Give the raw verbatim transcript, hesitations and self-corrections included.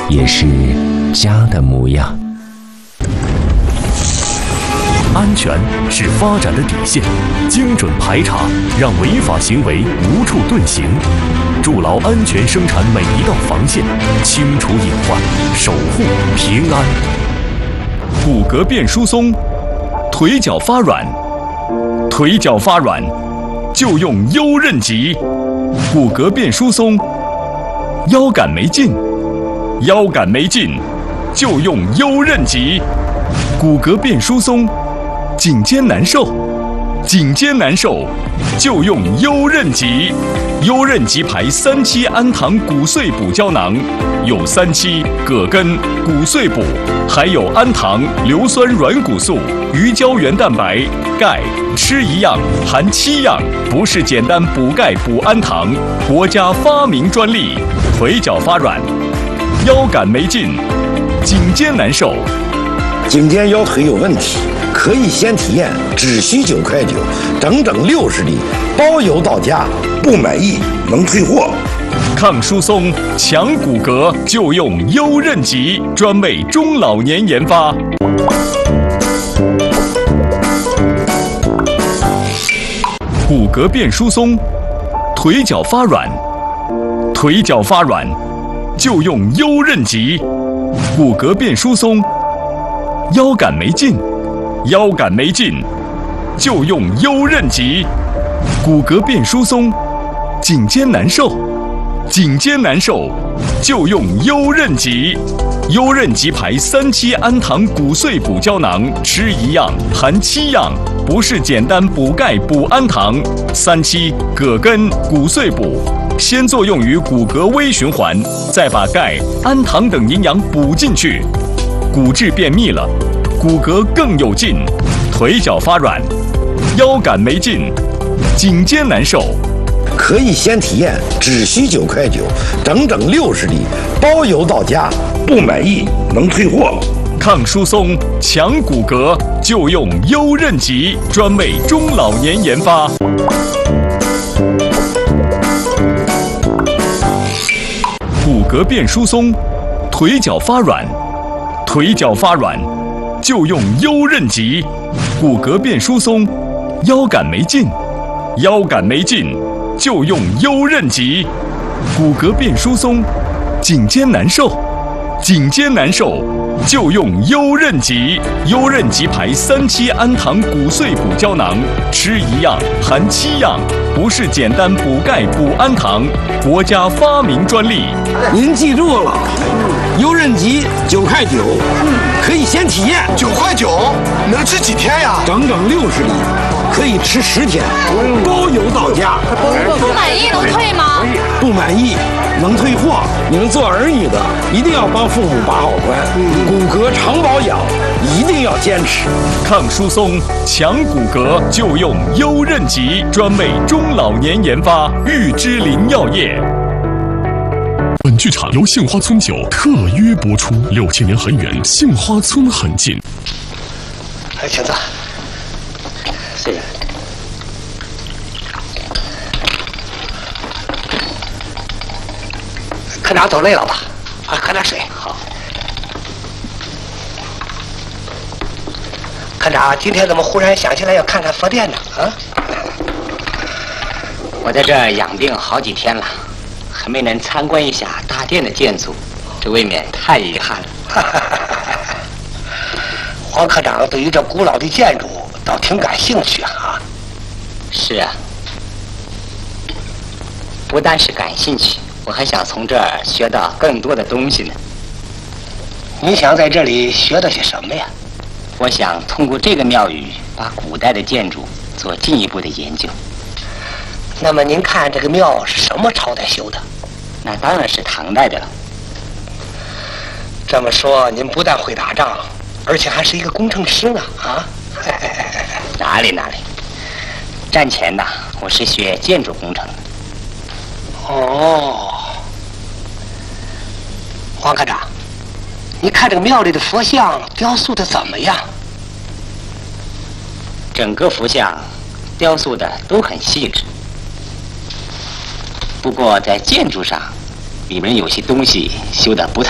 也是家的模样。 安全是发展的底线，精准排查让违法行为无处遁形，筑牢安全生产每一道防线，清除隐患，守护平安。骨骼变疏松，腿脚发软，腿脚发软就用优韧脊。骨骼变疏松，腰杆没劲，腰杆没劲就用优韧脊。骨骼变疏松，颈肩难受，颈肩难受就用优韧脊。优韧脊牌三七氨糖骨碎补胶囊，有三七、葛根、骨碎补，还有氨糖、硫酸软骨素、鱼胶原蛋白、钙，吃一样含七样，不是简单补钙补氨糖，国家发明专利。腿脚发软，腰杆没劲，颈肩难受， 颈肩腰腿有问题，可以先体验，只需九块九，整整六十粒，包邮到家，不满意能退货。 抗疏松、强骨骼就用优韧脊，专为中老年研发。骨骼变疏松，腿脚发软，腿脚发软就用优韧脊。骨骼变疏松，腰杆没劲，腰杆没劲就用优韧脊。骨骼变疏松，颈肩难受，颈肩难受就用优韧脊。优韧脊牌三七氨糖骨碎补胶囊，吃一样含七样，不是简单补钙补氨糖。三七、葛根、骨碎补，先作用于骨骼微循环，再把钙、氨糖等营养补进去，骨质变密了，骨骼更有劲。腿脚发软，腰杆没劲，颈肩难受， 可以先体验，只需九块九，整整六十粒，包邮到家，不满意能退货。 抗疏松、强骨骼就用优韧脊，专为中老年研发。骨骼变疏松，腿脚发软，腿脚发软就用优韧脊。骨骼变疏松，腰杆没劲，腰杆没劲就用优韧脊。骨骼变疏松，颈肩难受，颈肩难受就用优韧脊。优韧脊牌三七氨糖骨碎补胶囊，吃一样含七样，不是简单补钙补氨糖，国家发明专利。 您记住了，优韧脊九块九，可以先体验。 九块九能吃几天呀？ 整整六十粒，可以吃十天，包邮到家。 不满意能退吗？ 不满意能退货。你们做儿女的一定要帮父母把好关，骨骼常保养一定要坚持。 抗疏松、强骨骼就用优韧脊，专为中老年研发。玉芝林药业。 本剧场由杏花村酒特约播出，六千年很远，杏花村很近。 哎，请坐。 谢谢。 科长走累了吧？啊，喝点水。 好。 科长，今天怎么忽然想起来要看看佛殿呢？啊？ 我在这儿养病好几天了，还没能参观一下大殿的建筑，这未免太遗憾了。 黄科长对于这古老的建筑倒挺感兴趣啊。 是啊，不但是感兴趣，我还想从这儿学到更多的东西呢。 你想在这里学到些什么呀？ 我想通过这个庙宇，把古代的建筑做进一步的研究。 那么您看这个庙是什么朝代修的？ 那当然是唐代的了。 这么说，您不但会打仗，而且还是一个工程师呢啊！ 哪里哪里，战前呐，我是学建筑工程的。 哦，黄科长，你看这个庙里的佛像雕塑的怎么样？ 整个佛像雕塑的都很细致，不过在建筑上，里面有些东西修得不太